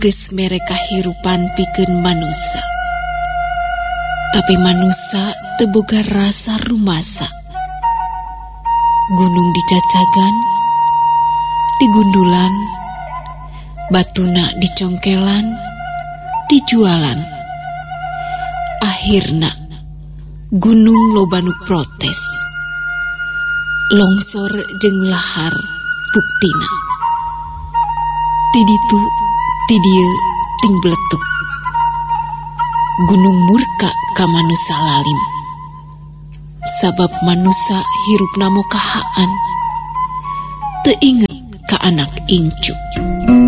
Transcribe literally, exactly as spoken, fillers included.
geus mere kahirupan pikeun manusa. Tapi manusa teu boga rasa rumasa. Gunung dicacagan, digundulan, batuna dicongkelan, dijualan. Akhirna gunung loba nu protes. Longsor jeung lahar buktina. Ti ditu ti dieu ting bletuk. Gunung murka ka manusa lalim. Sabab manusa hirupna mokahaan. Teu inget ka anak incu.